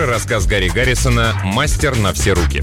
рассказ Гарри Гаррисона «Мастер на все руки».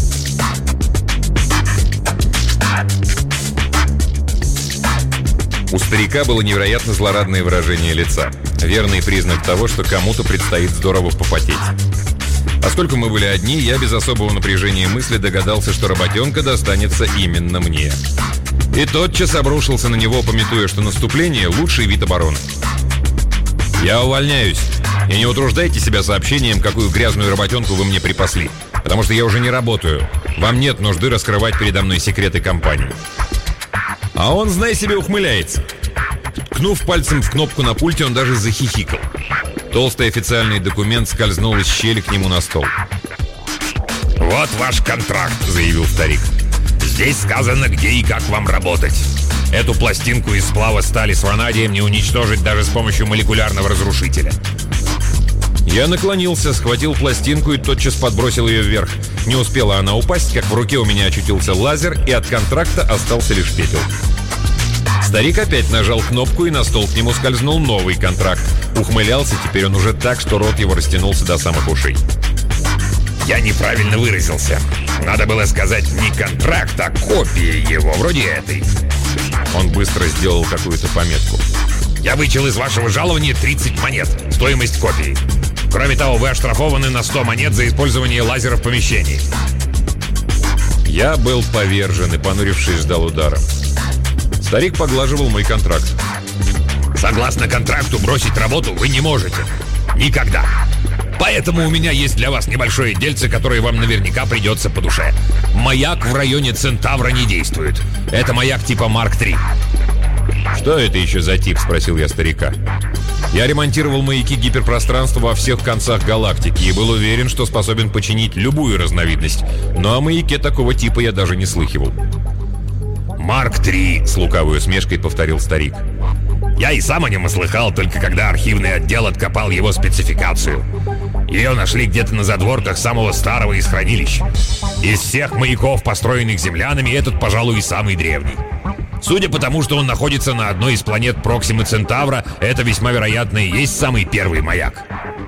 У старика было невероятно злорадное выражение лица. Верный признак того, что кому-то предстоит здорово попотеть. Поскольку мы были одни, я без особого напряжения мысли догадался, что работенка достанется именно мне. И тотчас обрушился на него, памятуя, что наступление – лучший вид обороны. «Я увольняюсь. И не утруждайте себя сообщением, какую грязную работенку вы мне припасли. Потому что я уже не работаю. Вам нет нужды раскрывать передо мной секреты компании». А он, знай себе, ухмыляется. Ткнув пальцем в кнопку на пульте, он даже захихикал. Толстый официальный документ скользнул из щели к нему на стол. «Вот ваш контракт», — заявил старик. «Здесь сказано, где и как вам работать. Эту пластинку из сплава стали с ванадием не уничтожить даже с помощью молекулярного разрушителя». Я наклонился, схватил пластинку и тотчас подбросил ее вверх. Не успела она упасть, как в руке у меня очутился лазер, и от контракта остался лишь пепел. Старик опять нажал кнопку, и на стол к нему скользнул новый контракт. Ухмылялся теперь он уже так, что рот его растянулся до самых ушей. «Я неправильно выразился. Надо было сказать не контракт, а копия его, вроде этой». Он быстро сделал какую-то пометку. «Я вычел из вашего жалования 30 монет, стоимость копии. Кроме того, вы оштрафованы на 100 монет за использование лазера в помещении». Я был повержен и, понурившись, ждал удара. Старик поглаживал мой контракт. «Согласно контракту, бросить работу вы не можете. Никогда. Поэтому у меня есть для вас небольшое дельце, которое вам наверняка придется по душе. Маяк в районе Центавра не действует. Это маяк типа Марк-3». «Что это еще за тип?» — спросил я старика. Я ремонтировал маяки гиперпространства во всех концах галактики и был уверен, что способен починить любую разновидность. Но о маяке такого типа я даже не слыхивал. «Марк-3», — с лукавой усмешкой повторил старик. «Я и сам о нем услыхал, только когда архивный отдел откопал его спецификацию. Ее нашли где-то на задворках самого старого из хранилищ. Из всех маяков, построенных землянами, этот, пожалуй, и самый древний. Судя по тому, что он находится на одной из планет Проксимы Центавра, это весьма вероятно и есть самый первый маяк».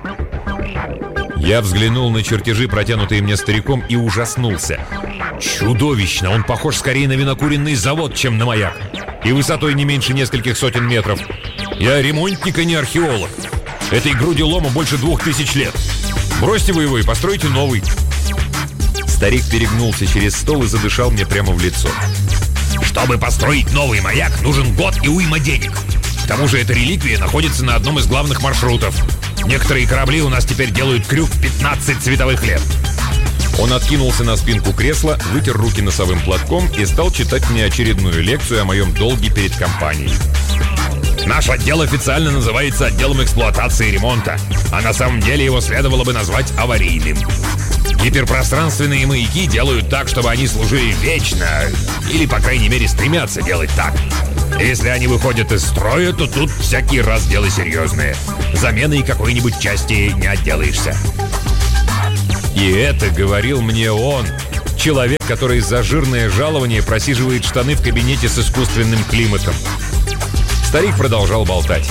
Я взглянул на чертежи, протянутые мне стариком, и ужаснулся. Чудовищно! Он похож скорее на винокуренный завод, чем на маяк. И высотой не меньше нескольких сотен метров. Я ремонтник, а не археолог. Этой груди лома больше 2000 лет. Бросьте вы его и постройте новый. Старик перегнулся через стол и задышал мне прямо в лицо. «Чтобы построить новый маяк, нужен год и уйма денег. К тому же эта реликвия находится на одном из главных маршрутов. Некоторые корабли у нас теперь делают крюк в 15 световых лет». Он откинулся на спинку кресла, вытер руки носовым платком и стал читать мне очередную лекцию о моем долге перед компанией. «Наш отдел официально называется отделом эксплуатации и ремонта, а на самом деле его следовало бы назвать аварийным. Гиперпространственные маяки делают так, чтобы они служили вечно, или, по крайней мере, стремятся делать так. Если они выходят из строя, то тут всякий раз дело серьезное. Заменой какой-нибудь части не отделаешься». И это говорил мне он, человек, который за жирное жалование просиживает штаны в кабинете с искусственным климатом. Старик продолжал болтать.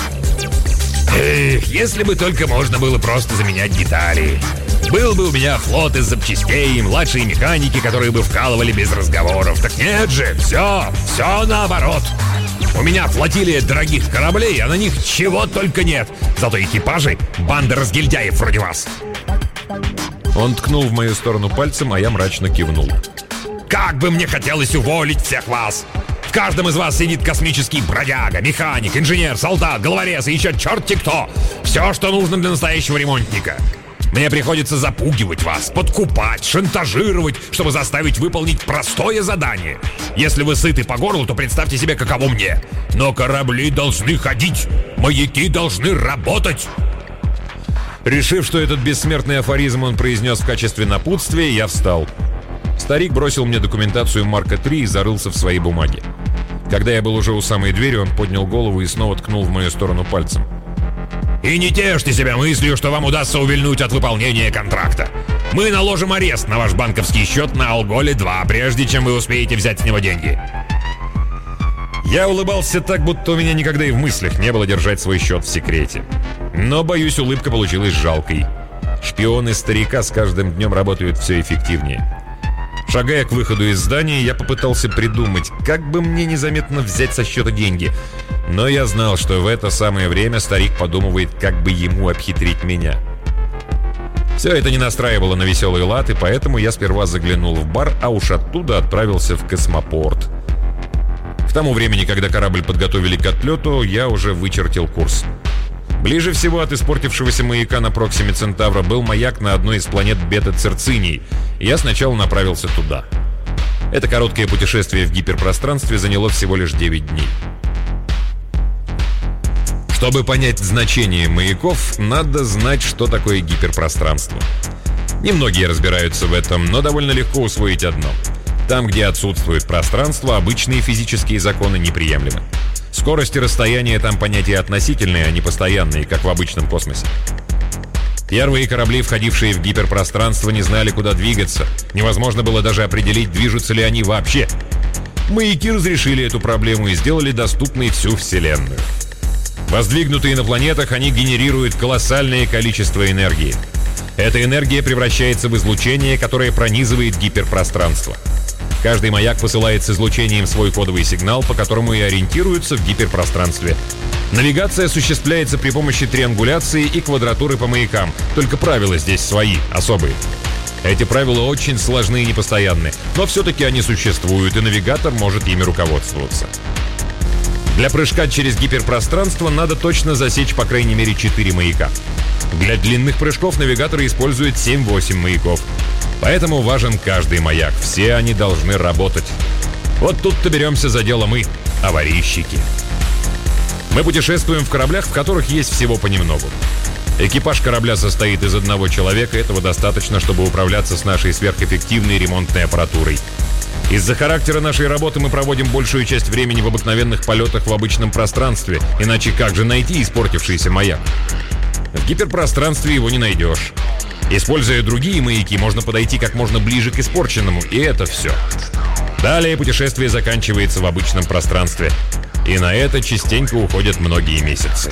«Эх, если бы только можно было просто заменять детали. Был бы у меня флот из запчастей и младшие механики, которые бы вкалывали без разговоров. Так нет же, все наоборот. У меня флотилия дорогих кораблей, а на них чего только нет. Зато экипажи — банда разгильдяев вроде вас». Он ткнул в мою сторону пальцем, а я мрачно кивнул. «Как бы мне хотелось уволить всех вас! В каждом из вас сидит космический бродяга, механик, инженер, солдат, головорез и еще черти кто! Все, что нужно для настоящего ремонтника. Мне приходится запугивать вас, подкупать, шантажировать, чтобы заставить выполнить простое задание. Если вы сыты по горлу, то представьте себе, каково мне. Но корабли должны ходить, маяки должны работать». Решив, что этот бессмертный афоризм он произнес в качестве напутствия, я встал. Старик бросил мне документацию Марка-3 и зарылся в свои бумаги. Когда я был уже у самой двери, он поднял голову и снова ткнул в мою сторону пальцем. «И не тешьте себя мыслью, что вам удастся увильнуть от выполнения контракта. Мы наложим арест на ваш банковский счет на Алголе-2, прежде чем вы успеете взять с него деньги». Я улыбался так, будто у меня никогда и в мыслях не было держать свой счет в секрете. Но, боюсь, улыбка получилась жалкой. Шпионы старика с каждым днем работают все эффективнее. Шагая к выходу из здания, я попытался придумать, как бы мне незаметно взять со счета деньги. Но я знал, что в это самое время старик подумывает, как бы ему обхитрить меня. Все это не настраивало на веселый лад, и поэтому я сперва заглянул в бар, а уж оттуда отправился в космопорт. К тому времени, когда корабль подготовили к отлету, я уже вычертил курс. Ближе всего от испортившегося маяка на Проксиме Центавра был маяк на одной из планет Бета Цирцинии, и я сначала направился туда. Это короткое путешествие в гиперпространстве заняло всего лишь 9 дней. Чтобы понять значение маяков, надо знать, что такое гиперпространство. Немногие разбираются в этом, но довольно легко усвоить одно. Там, где отсутствует пространство, обычные физические законы неприемлемы. Скорость и расстояние там понятия относительные, а не постоянные, как в обычном космосе. Первые корабли, входившие в гиперпространство, не знали, куда двигаться. Невозможно было даже определить, движутся ли они вообще. Маяки разрешили эту проблему и сделали доступной всю Вселенную. Воздвигнутые на планетах, они генерируют колоссальное количество энергии. Эта энергия превращается в излучение, которое пронизывает гиперпространство. Каждый маяк посылает с излучением свой кодовый сигнал, по которому и ориентируются в гиперпространстве. Навигация осуществляется при помощи триангуляции и квадратуры по маякам, только правила здесь свои, особые. Эти правила очень сложны и непостоянны, но все-таки они существуют, и навигатор может ими руководствоваться. Для прыжка через гиперпространство надо точно засечь по крайней мере 4 маяка. Для длинных прыжков навигаторы используют 7-8 маяков. Поэтому важен каждый маяк, все они должны работать. Вот тут-то беремся за дело мы, аварийщики. Мы путешествуем в кораблях, в которых есть всего понемногу. Экипаж корабля состоит из одного человека, этого достаточно, чтобы управляться с нашей сверхэффективной ремонтной аппаратурой. Из-за характера нашей работы мы проводим большую часть времени в обыкновенных полетах в обычном пространстве, иначе как же найти испортившийся маяк? В гиперпространстве его не найдешь. Используя другие маяки, можно подойти как можно ближе к испорченному, и это все. Далее путешествие заканчивается в обычном пространстве, и на это частенько уходят многие месяцы.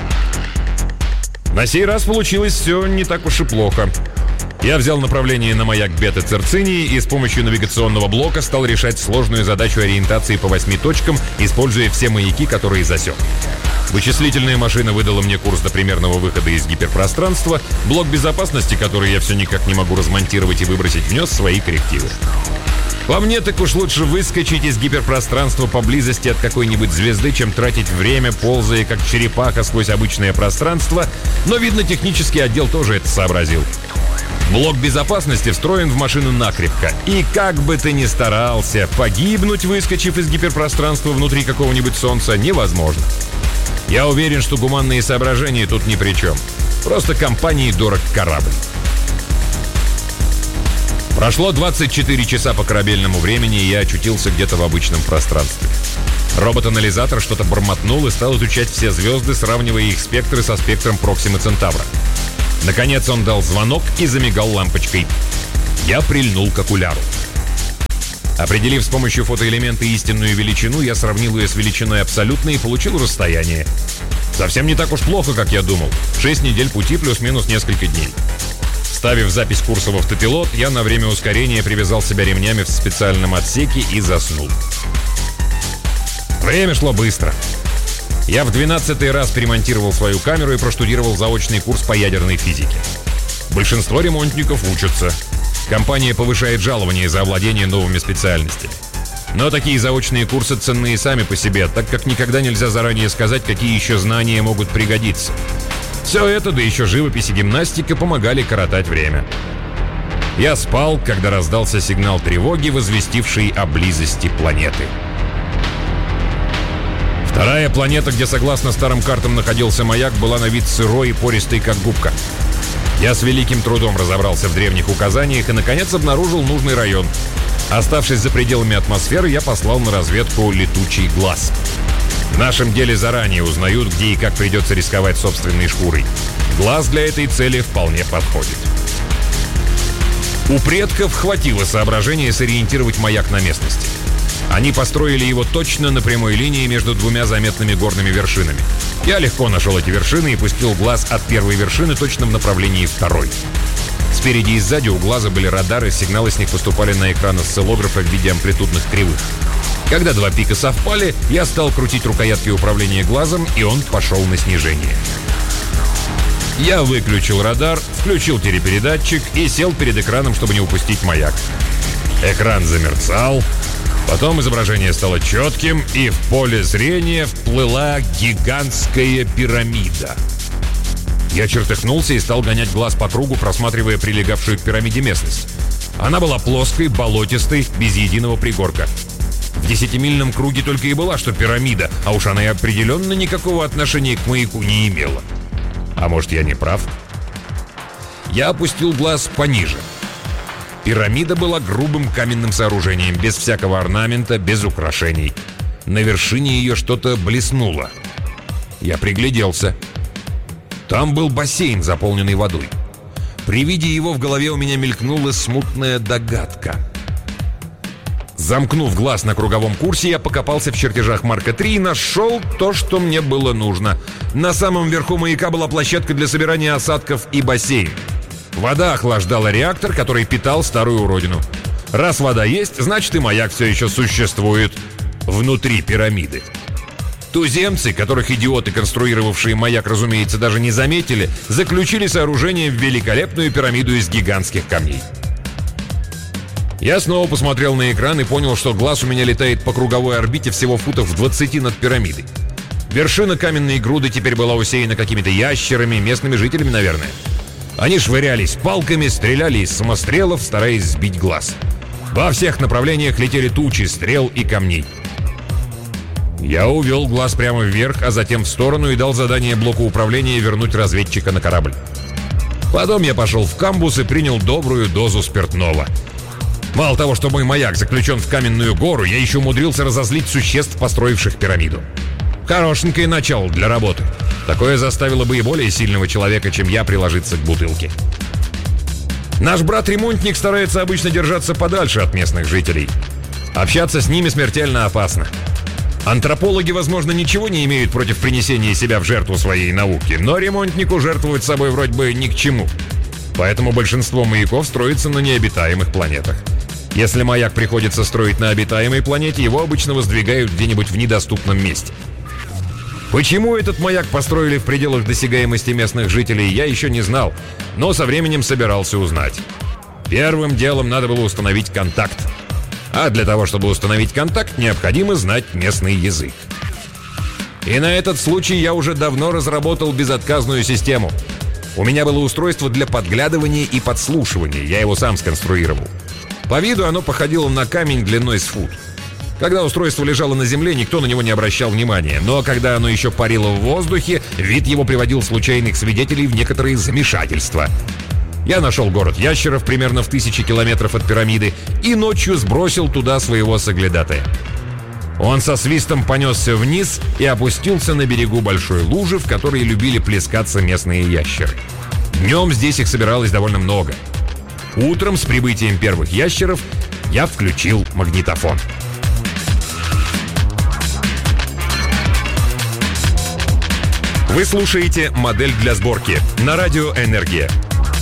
На сей раз получилось все не так уж и плохо. Я взял направление на маяк Бета Цирцинии и с помощью навигационного блока стал решать сложную задачу ориентации по 8 точкам, используя все маяки, которые засек. Вычислительная машина выдала мне курс до примерного выхода из гиперпространства, блок безопасности, который я все никак не могу размонтировать и выбросить, внес свои коррективы. По мне, так уж лучше выскочить из гиперпространства поблизости от какой-нибудь звезды, чем тратить время, ползая как черепаха сквозь обычное пространство, но, видно, технический отдел тоже это сообразил. Блок безопасности встроен в машину накрепко, и как бы ты ни старался, погибнуть, выскочив из гиперпространства внутри какого-нибудь солнца, невозможно. Я уверен, что гуманные соображения тут ни при чем. Просто компании дорог корабль. Прошло 24 часа по корабельному времени, и я очутился где-то в обычном пространстве. Робот-анализатор что-то бормотнул и стал изучать все звезды, сравнивая их спектры со спектром Проксимы Центавра. Наконец он дал звонок и замигал лампочкой. Я прильнул к окуляру. Определив с помощью фотоэлемента истинную величину, я сравнил ее с величиной абсолютной и получил расстояние. Совсем не так уж плохо, как я думал. 6 недель пути плюс-минус несколько дней. Вставив запись курса в автопилот, я на время ускорения привязал себя ремнями в специальном отсеке и заснул. Время шло быстро. Я в 12-й раз перемонтировал свою камеру и проштудировал заочный курс по ядерной физике. Большинство ремонтников учатся. Компания повышает жалование за овладение новыми специальностями. Но такие заочные курсы ценны и сами по себе, так как никогда нельзя заранее сказать, какие еще знания могут пригодиться. Все это, да еще живопись и гимнастика, помогали коротать время. Я спал, когда раздался сигнал тревоги, возвестивший о близости планеты. Вторая планета, где, согласно старым картам, находился маяк, была на вид сырой и пористой, как губка. Я с великим трудом разобрался в древних указаниях и, наконец, обнаружил нужный район. Оставшись за пределами атмосферы, я послал на разведку летучий глаз. В нашем деле заранее узнают, где и как придется рисковать собственной шкурой. Глаз для этой цели вполне подходит. У предков хватило соображения сориентировать маяк на местности. Они построили его точно на прямой линии между двумя заметными горными вершинами. Я легко нашел эти вершины и пустил глаз от первой вершины точно в направлении второй. Спереди и сзади у глаза были радары, сигналы с них поступали на экран осциллографа в виде амплитудных кривых. Когда два пика совпали, я стал крутить рукоятки управления глазом, и он пошел на снижение. Я выключил радар, включил телепередатчик и сел перед экраном, чтобы не упустить маяк. Экран замерцал, потом изображение стало четким, и в поле зрения вплыла гигантская пирамида. Я чертыхнулся и стал гонять глаз по кругу, просматривая прилегавшую к пирамиде местность. Она была плоской, болотистой, без единого пригорка. В 10-мильном круге только и была, что пирамида, а уж она и определенно никакого отношения к маяку не имела. А может, я не прав? Я опустил глаз пониже. Пирамида была грубым каменным сооружением, без всякого орнамента, без украшений. На вершине ее что-то блеснуло. Я пригляделся. Там был бассейн, заполненный водой. При виде его в голове у меня мелькнула смутная догадка. Замкнув глаз на круговом курсе, я покопался в чертежах Марка 3 и нашел то, что мне было нужно. На самом верху маяка была площадка для собирания осадков и бассейн. Вода охлаждала реактор, который питал старую уродину. Раз вода есть, значит и маяк все еще существует внутри пирамиды. Туземцы, которых идиоты, конструировавшие маяк, разумеется, даже не заметили, заключили сооружение в великолепную пирамиду из гигантских камней. Я снова посмотрел на экран и понял, что глаз у меня летает по круговой орбите всего футов в 20 над пирамидой. Вершина каменной груды теперь была усеяна какими-то ящерами, местными жителями, наверное. Они швырялись палками, стреляли из самострелов, стараясь сбить глаз. Во всех направлениях летели тучи стрел и камней. Я увел глаз прямо вверх, а затем в сторону и дал задание блоку управления вернуть разведчика на корабль. Потом я пошел в камбус и принял добрую дозу спиртного. Мало того, что мой маяк заключен в каменную гору, я еще умудрился разозлить существ, построивших пирамиду. Хорошенькое начало для работы. Такое заставило бы и более сильного человека, чем я, приложиться к бутылке. Наш брат-ремонтник старается обычно держаться подальше от местных жителей. Общаться с ними смертельно опасно. Антропологи, возможно, ничего не имеют против принесения себя в жертву своей науки, но ремонтнику жертвовать собой вроде бы ни к чему. Поэтому большинство маяков строится на необитаемых планетах. Если маяк приходится строить на обитаемой планете, его обычно воздвигают где-нибудь в недоступном месте. Почему этот маяк построили в пределах досягаемости местных жителей, я еще не знал, но со временем собирался узнать. Первым делом надо было установить контакт. А для того, чтобы установить контакт, необходимо знать местный язык. И на этот случай я уже давно разработал безотказную систему. У меня было устройство для подглядывания и подслушивания, я его сам сконструировал. По виду оно походило на камень длиной с фут. Когда устройство лежало на земле, никто на него не обращал внимания, но когда оно еще парило в воздухе, вид его приводил случайных свидетелей в некоторые замешательства. Я нашел город ящеров примерно в 1000 километров от пирамиды и ночью сбросил туда своего соглядатая. Он со свистом понесся вниз и опустился на берегу большой лужи, в которой любили плескаться местные ящеры. Днем здесь их собиралось довольно много. Утром с прибытием первых ящеров я включил магнитофон. Вы слушаете «Модель для сборки» на радио «Энергия».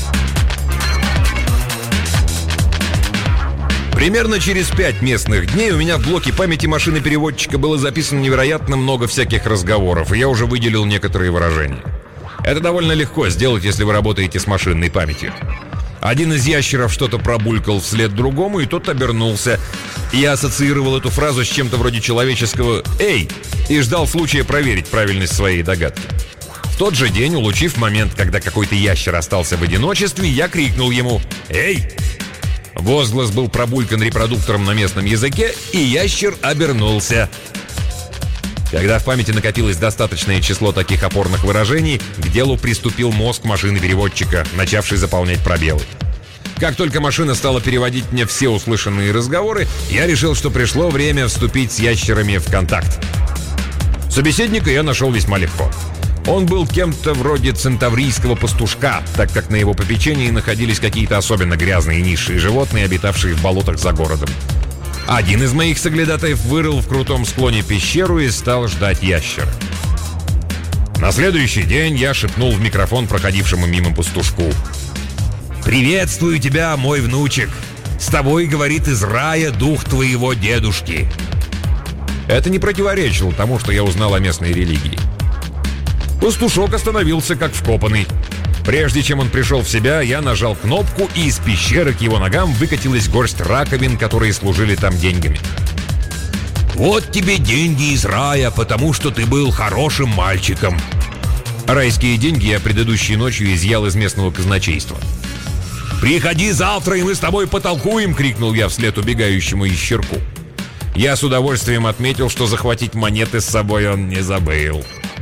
Примерно через 5 местных дней у меня в блоке памяти машины-переводчика было записано невероятно много всяких разговоров, и я уже выделил некоторые выражения. Это довольно легко сделать, если вы работаете с машинной памятью. Один из ящеров что-то пробулькал вслед другому, и тот обернулся. Я ассоциировал эту фразу с чем-то вроде человеческого «Эй!» и ждал случая проверить правильность своей догадки. В тот же день, улучив момент, когда какой-то ящер остался в одиночестве, я крикнул ему «Эй!». Возглас был пробулькан репродуктором на местном языке, и ящер обернулся. Когда в памяти накопилось достаточное число таких опорных выражений, к делу приступил мозг машины-переводчика, начавший заполнять пробелы. Как только машина стала переводить мне все услышанные разговоры, я решил, что пришло время вступить с ящерами в контакт. Собеседника я нашел весьма легко. Он был кем-то вроде центаврийского пастушка, так как на его попечении находились какие-то особенно грязные низшие животные, обитавшие в болотах за городом. Один из моих соглядатаев вырыл в крутом склоне пещеру и стал ждать ящера. На следующий день я шепнул в микрофон проходившему мимо пастушку: «Приветствую тебя, мой внучек! С тобой говорит из рая дух твоего дедушки!» Это не противоречило тому, что я узнал о местной религии. Пастушок остановился как вкопанный. Прежде чем он пришел в себя, я нажал кнопку, и из пещеры к его ногам выкатилась горсть раковин, которые служили там деньгами. «Вот тебе деньги из рая, потому что ты был хорошим мальчиком». Райские деньги я предыдущей ночью изъял из местного казначейства. «Приходи завтра, и мы с тобой потолкуем!» — крикнул я вслед убегающему ящерку. Я с удовольствием отметил, что захватить монеты с собой он не забыл.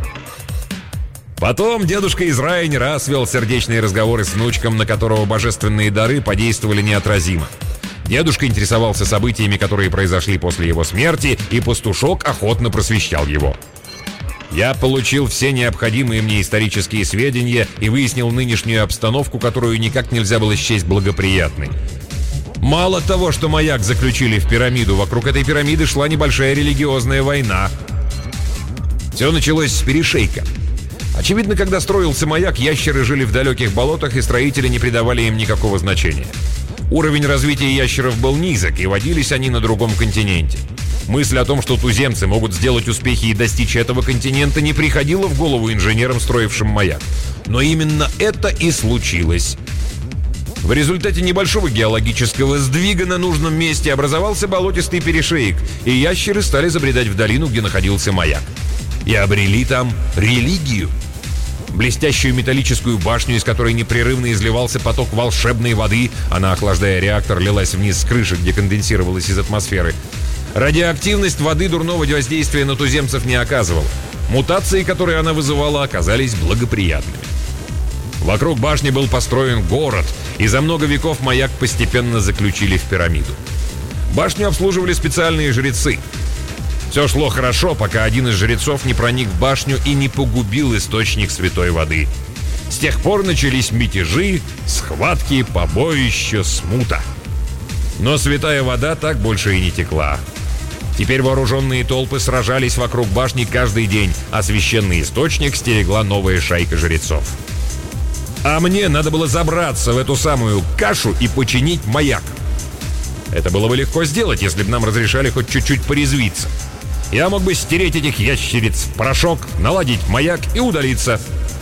Потом дедушка из рая не раз вел сердечные разговоры с внучком, на которого божественные дары подействовали неотразимо. Дедушка интересовался событиями, которые произошли после его смерти, и пастушок охотно просвещал его. Я получил все необходимые мне исторические сведения и выяснил нынешнюю обстановку, которую никак нельзя было счесть благоприятной. Мало того, что маяк заключили в пирамиду, вокруг этой пирамиды шла небольшая религиозная война. Все началось с перешейка. Очевидно, когда строился маяк, ящеры жили в далеких болотах, и строители не придавали им никакого значения. Уровень развития ящеров был низок, и водились они на другом континенте. Мысль о том, что туземцы могут сделать успехи и достичь этого континента, не приходила в голову инженерам, строившим маяк. Но именно это и случилось. В результате небольшого геологического сдвига на нужном месте образовался болотистый перешеек, и ящеры стали забредать в долину, где находился маяк. И обрели там религию. Блестящую металлическую башню, из которой непрерывно изливался поток волшебной воды, она, охлаждая реактор, лилась вниз с крыши, где конденсировалась из атмосферы. Радиоактивность воды дурного воздействия на туземцев не оказывала. Мутации, которые она вызывала, оказались благоприятными. Вокруг башни был построен город, и за много веков маяк постепенно заключили в пирамиду. Башню обслуживали специальные жрецы. Все шло хорошо, пока один из жрецов не проник в башню и не погубил источник святой воды. С тех пор начались мятежи, схватки, побоища, смута. Но святая вода так больше и не текла. Теперь вооруженные толпы сражались вокруг башни каждый день, а священный источник стерегла новая шайка жрецов. А мне надо было забраться в эту самую кашу и починить маяк. Это было бы легко сделать, если бы нам разрешали хоть чуть-чуть порезвиться. Я мог бы стереть этих ящериц в порошок, наладить маяк и удалиться.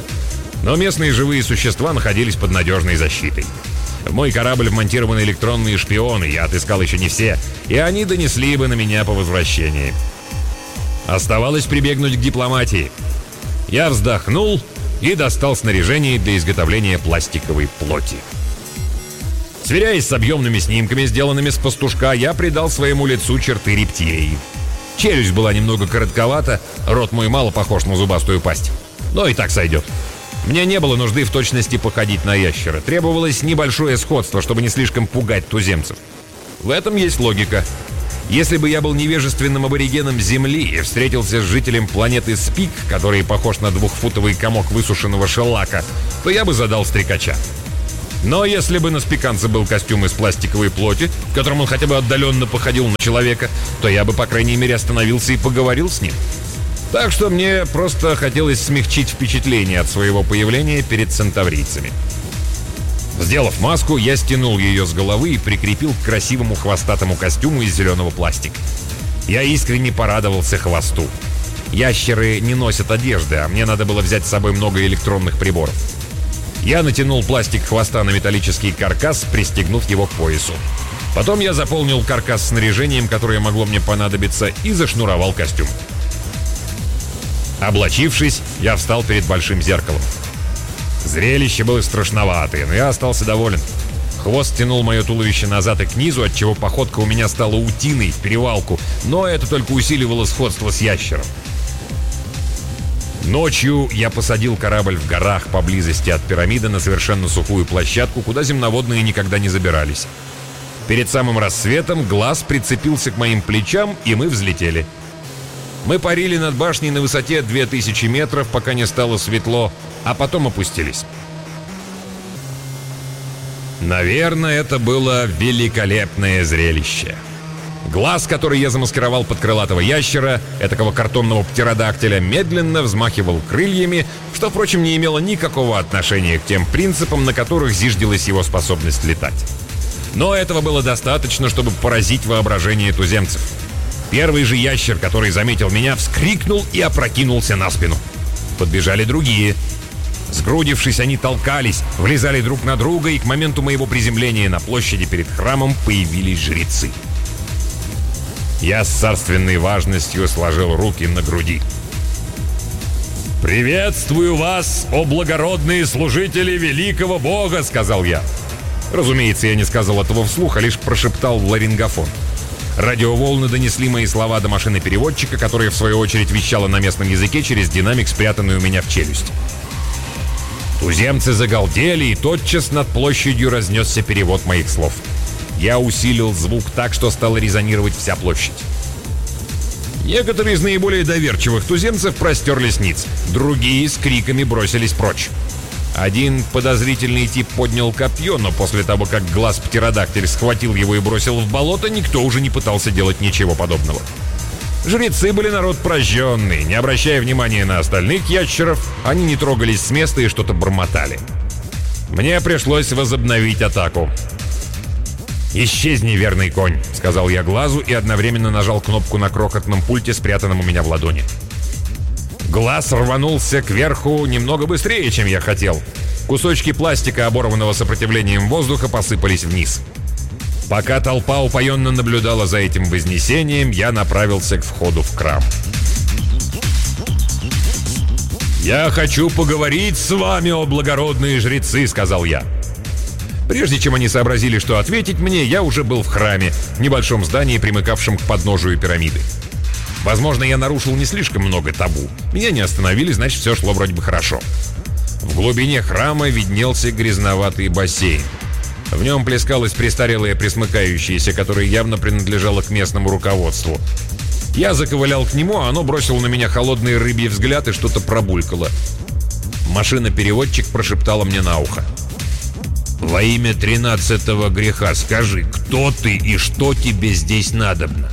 Но местные живые существа находились под надежной защитой. В мой корабль вмонтированы электронные шпионы, я отыскал еще не все, и они донесли бы на меня по возвращении. Оставалось прибегнуть к дипломатии. Я вздохнул и достал снаряжение для изготовления пластиковой плоти. Сверяясь с объемными снимками, сделанными с пастушка, я придал своему лицу черты рептилии. Челюсть была немного коротковата, рот мой мало похож на зубастую пасть. Но и так сойдет. Мне не было нужды в точности походить на ящера. Требовалось небольшое сходство, чтобы не слишком пугать туземцев. В этом есть логика. Если бы я был невежественным аборигеном Земли и встретился с жителем планеты Спик, который похож на двухфутовый комок высушенного шелака, то я бы задал стрекача. Но если бы на спиканце был костюм из пластиковой плоти, в котором он хотя бы отдаленно походил на человека, то я бы, по крайней мере, остановился и поговорил с ним. Так что мне просто хотелось смягчить впечатление от своего появления перед центаврийцами. Сделав маску, я стянул ее с головы и прикрепил к красивому хвостатому костюму из зеленого пластика. Я искренне порадовался хвосту. Ящеры не носят одежды, а мне надо было взять с собой много электронных приборов. Я натянул пластик хвоста на металлический каркас, пристегнув его к поясу. Потом я заполнил каркас снаряжением, которое могло мне понадобиться, и зашнуровал костюм. Облачившись, я встал перед большим зеркалом. Зрелище было страшноватое, но я остался доволен. Хвост тянул мое туловище назад и к низу, отчего походка у меня стала утиной в перевалку, но это только усиливало сходство с ящером. Ночью я посадил корабль в горах поблизости от пирамиды на совершенно сухую площадку, куда земноводные никогда не забирались. Перед самым рассветом глаз прицепился к моим плечам, и мы взлетели. Мы парили над башней на высоте 2000 метров, пока не стало светло, а потом опустились. Наверное, это было великолепное зрелище. Глаз, который я замаскировал под крылатого ящера, этакого картонного птеродактиля, медленно взмахивал крыльями, что, впрочем, не имело никакого отношения к тем принципам, на которых зиждилась его способность летать. Но этого было достаточно, чтобы поразить воображение туземцев. Первый же ящер, который заметил меня, вскрикнул и опрокинулся на спину. Подбежали другие. Сгрудившись, они толкались, влезали друг на друга, и к моменту моего приземления на площади перед храмом появились жрецы. Я с царственной важностью сложил руки на груди. «Приветствую вас, о благородные служители великого Бога!» — сказал я. Разумеется, я не сказал этого вслух, а лишь прошептал в ларингофон. Радиоволны донесли мои слова до машины переводчика, которая, в свою очередь, вещала на местном языке через динамик, спрятанный у меня в челюсть. Туземцы загалдели, и тотчас над площадью разнесся перевод моих слов. Я усилил звук так, что стала резонировать вся площадь. Некоторые из наиболее доверчивых туземцев простерлись ниц, другие с криками бросились прочь. Один подозрительный тип поднял копье, но после того, как глаз-птеродактиль схватил его и бросил в болото, никто уже не пытался делать ничего подобного. Жрецы были народ прожженный. Не обращая внимания на остальных ящеров, они не трогались с места и что-то бормотали. Мне пришлось возобновить атаку. «Исчезни, верный конь», — сказал я глазу и одновременно нажал кнопку на крохотном пульте, спрятанном у меня в ладони. Глаз рванулся кверху немного быстрее, чем я хотел. Кусочки пластика, оборванного сопротивлением воздуха, посыпались вниз. Пока толпа упоенно наблюдала за этим вознесением, я направился к входу в храм. «Я хочу поговорить с вами, о благородные жрецы», — сказал я. Прежде чем они сообразили, что ответить мне, я уже был в храме, небольшом здании, примыкавшем к подножию пирамиды. Возможно, я нарушил не слишком много табу. Меня не остановили, значит, все шло вроде бы хорошо. В глубине храма виднелся грязноватый бассейн. В нем плескалось престарелое пресмыкающееся, которое явно принадлежало к местному руководству. Я заковылял к нему, а оно бросило на меня холодный рыбий взгляд и что-то пробулькало. Машина-переводчик прошептала мне на ухо: «Во имя 13-го греха скажи, кто ты и что тебе здесь надобно?»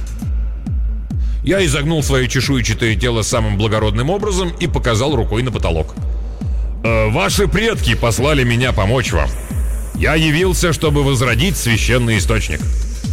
Я изогнул свое чешуйчатое тело самым благородным образом и показал рукой на потолок. «Ваши предки послали меня помочь вам. Я явился, чтобы возродить священный источник».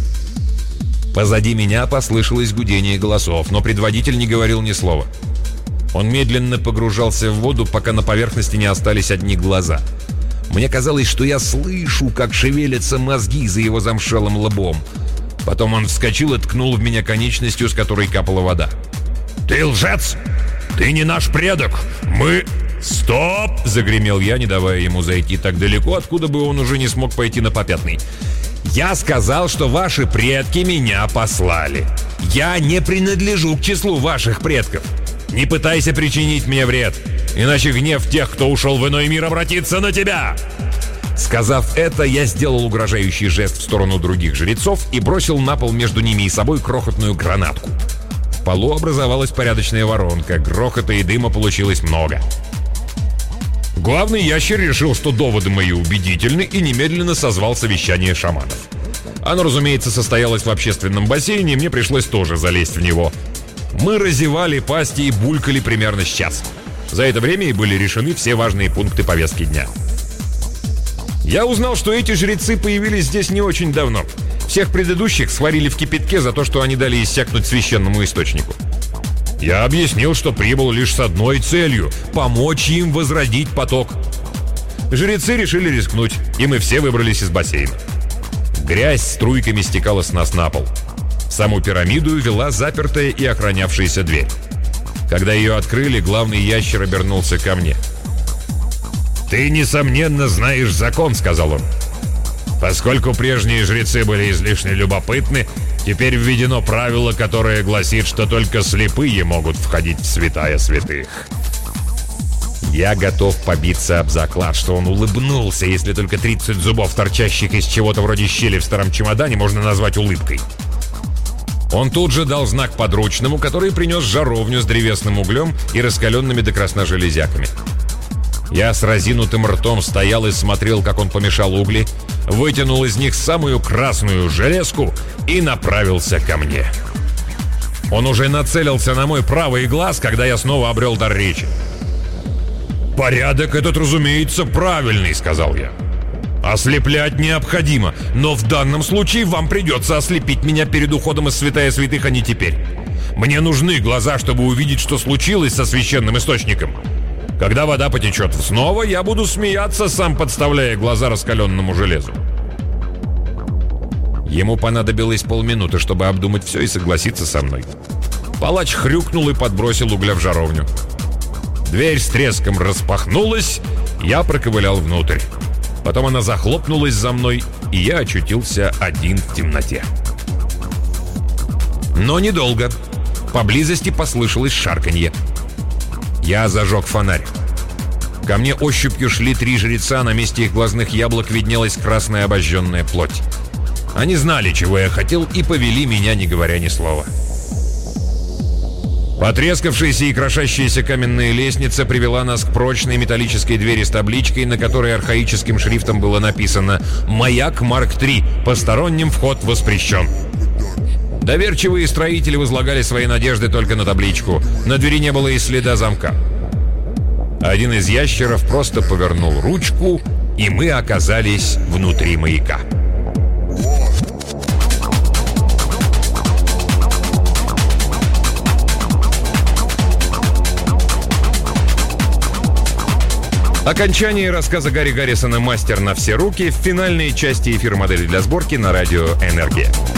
Позади меня послышалось гудение голосов, но предводитель не говорил ни слова. Он медленно погружался в воду, пока на поверхности не остались одни глаза. Мне казалось, что я слышу, как шевелятся мозги за его замшелым лбом. Потом он вскочил и ткнул в меня конечностью, с которой капала вода. «Ты лжец! Ты не наш предок! Мы...» «Стоп!» — загремел я, не давая ему зайти так далеко, откуда бы он уже не смог пойти на попятный. «Я сказал, что ваши предки меня послали. Я не принадлежу к числу ваших предков. Не пытайся причинить мне вред, иначе гнев тех, кто ушел в иной мир, обратится на тебя!» Сказав это, я сделал угрожающий жест в сторону других жрецов и бросил на пол между ними и собой крохотную гранатку. В полу образовалась порядочная воронка, грохота и дыма получилось много. Главный ящер решил, что доводы мои убедительны, и немедленно созвал совещание шаманов. Оно, разумеется, состоялось в общественном бассейне, и мне пришлось тоже залезть в него. Мы разевали пасти и булькали примерно с час. За это время и были решены все важные пункты повестки дня. Я узнал, что эти жрецы появились здесь не очень давно. Всех предыдущих сварили в кипятке за то, что они дали иссякнуть священному источнику. Я объяснил, что прибыл лишь с одной целью – помочь им возродить поток. Жрецы решили рискнуть, и мы все выбрались из бассейна. Грязь струйками стекала с нас на пол. В саму пирамиду вела запертая и охранявшаяся дверь. Когда ее открыли, главный ящер обернулся ко мне. «Ты, несомненно, знаешь закон», — сказал он. «Поскольку прежние жрецы были излишне любопытны, теперь введено правило, которое гласит, что только слепые могут входить в святая святых». Я готов побиться об заклад, что он улыбнулся, если только 30 зубов, торчащих из чего-то вроде щели в старом чемодане, можно назвать улыбкой. Он тут же дал знак подручному, который принес жаровню с древесным углем и раскаленными до красна железяками. Я с разинутым ртом стоял и смотрел, как он помешал угли, вытянул из них самую красную железку и направился ко мне. Он уже нацелился на мой правый глаз, когда я снова обрел дар речи. «Порядок этот, разумеется, правильный», — сказал я. «Ослеплять необходимо, но в данном случае вам придется ослепить меня перед уходом из святая святых, а не теперь. Мне нужны глаза, чтобы увидеть, что случилось со священным источником. Когда вода потечет снова, я буду смеяться, сам подставляя глаза раскаленному железу». Ему понадобилось полминуты, чтобы обдумать все и согласиться со мной. Палач хрюкнул и подбросил угля в жаровню. Дверь с треском распахнулась, я проковылял внутрь. Потом она захлопнулась за мной, и я очутился один в темноте. Но недолго. Поблизости послышалось шарканье. Я зажег фонарь. Ко мне ощупью шли 3 жреца, на месте их глазных яблок виднелась красная обожженная плоть. Они знали, чего я хотел, и повели меня, не говоря ни слова. Потрескавшаяся и крошащаяся каменная лестница привела нас к прочной металлической двери с табличкой, на которой архаическим шрифтом было написано «Маяк Марк III. Посторонним вход воспрещен». Доверчивые строители возлагали свои надежды только на табличку. На двери не было и следа замка. Один из ящеров просто повернул ручку, и мы оказались внутри маяка. Окончание рассказа Гарри Гаррисона «Мастер на все руки» в финальной части эфир модели для сборки на радио «Энергия».